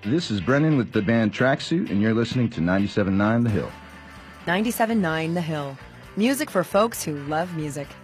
This is Brennan with the band Tracksuit, and you're listening to 97.9 The Hill. 97.9 The Hill. Music for folks who love music.